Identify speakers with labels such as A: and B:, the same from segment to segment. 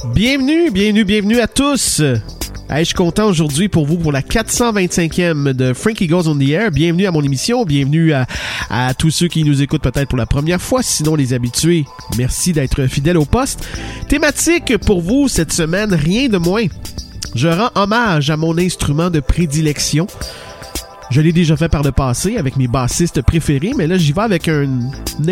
A: Bienvenue à tous. Je suis content aujourd'hui pour vous pour la 425e de Frankie Goes on the Air. Bienvenue à mon émission, bienvenue à tous ceux qui nous écoutent peut-être pour la première fois, sinon les habitués. Merci d'être fidèles au poste. Thématique pour vous cette semaine, rien de moins. Je rends hommage à mon instrument de prédilection. Je l'ai déjà fait par le passé avec mes bassistes préférés, mais là, j'y vais avec une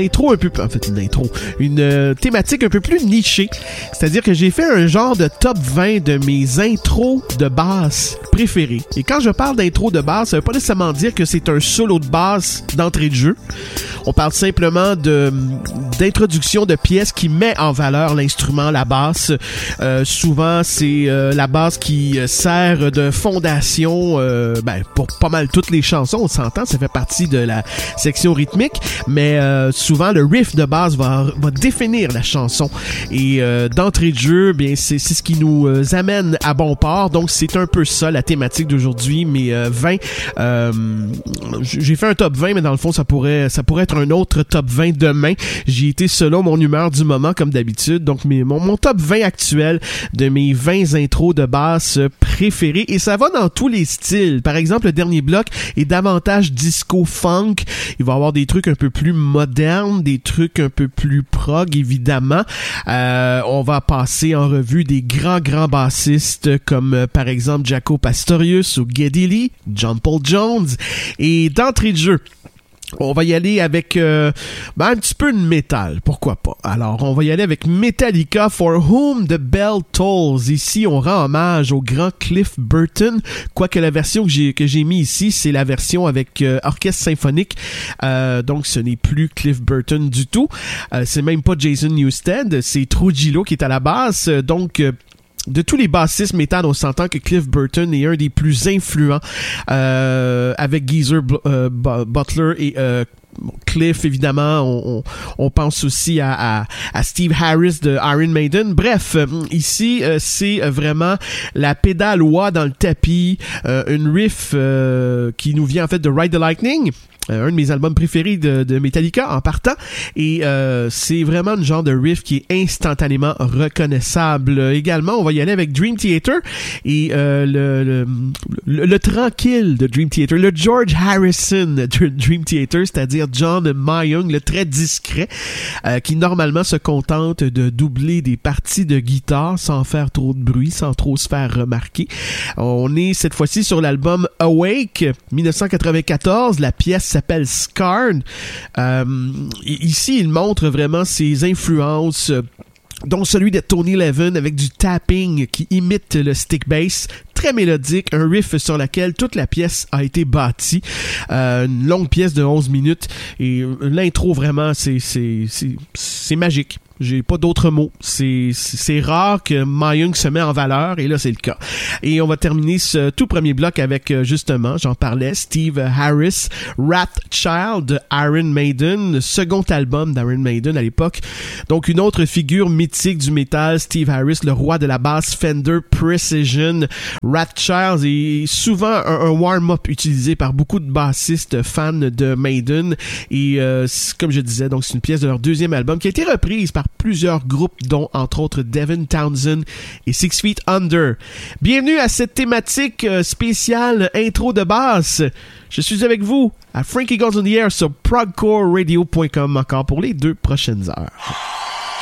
A: thématique un peu plus nichée. C'est-à-dire que j'ai fait un genre de top 20 de mes intros de basse préférés. Et quand je parle d'intro de basse, ça veut pas nécessairement dire que c'est un solo de basse d'entrée de jeu. On parle simplement d'introduction de pièces qui met en valeur l'instrument, la basse. Souvent, c'est la basse qui sert de fondation pour pas mal toutes les chansons, on s'entend, ça fait partie de la section rythmique, mais souvent le riff de base va définir la chanson. Et d'entrée de jeu, bien c'est ce qui nous amène à bon port. Donc c'est un peu ça la thématique d'aujourd'hui, mes 20. J'ai fait un top 20, mais dans le fond ça pourrait être un autre top 20 demain. J'y étais selon mon humeur du moment comme d'habitude. Donc mon top 20 actuel de mes 20 intros de basse préférés, et ça va dans tous les styles. Par exemple, le dernier bloc est davantage disco-funk. Il va y avoir des trucs un peu plus modernes, des trucs un peu plus prog, évidemment. On va passer en revue des grands bassistes comme par exemple Jaco Pastorius ou Geddy Lee, John Paul Jones. Et d'entrée de jeu, on va y aller avec un petit peu de métal, pourquoi pas. Alors, on va y aller avec Metallica, For Whom the Bell Tolls. Ici, on rend hommage au grand Cliff Burton, quoique la version que j'ai mis ici, c'est la version avec orchestre symphonique. Donc, ce n'est plus Cliff Burton du tout. C'est même pas Jason Newsted, c'est Trujillo qui est à la basse. Donc, de tous les bassistes métal, on s'entend que Cliff Burton est un des plus influents, avec Geezer Butler et Cliff, évidemment. On pense aussi à Steve Harris de Iron Maiden. Bref, ici, c'est vraiment la pédale wah dans le tapis, une riff qui nous vient en fait de Ride the Lightning, un de mes albums préférés de Metallica en partant, et c'est vraiment le genre de riff qui est instantanément reconnaissable. Également, on va y aller avec Dream Theater et le tranquille de Dream Theater, le George Harrison de Dream Theater, c'est-à-dire John Myung, le très discret, qui normalement se contente de doubler des parties de guitare sans faire trop de bruit, sans trop se faire remarquer. On est cette fois-ci sur l'album Awake 1994, la pièce s'appelle Scarred. Ici, il montre vraiment ses influences, dont celui de Tony Levin avec du tapping qui imite le stick bass, très mélodique, un riff sur lequel toute la pièce a été bâtie. Une longue pièce de 11 minutes, et l'intro vraiment, c'est magique. J'ai pas d'autres mots. C'est rare que Myung se met en valeur, et là c'est le cas. Et on va terminer ce tout premier bloc avec, justement, j'en parlais, Steve Harris, Wrathchild de Iron Maiden, second album d'Iron Maiden à l'époque. Donc une autre figure mythique du métal, Steve Harris, le roi de la basse Fender Precision. Wrathchild est souvent un warm-up utilisé par beaucoup de bassistes fans de Maiden, et comme je disais, donc c'est une pièce de leur deuxième album qui a été reprise par plusieurs groupes, dont entre autres Devin Townsend et Six Feet Under. Bienvenue à cette thématique spéciale intro de basse. Je suis avec vous à Frankie Goes on the Air sur progcoreradio.com encore pour les 2 prochaines heures.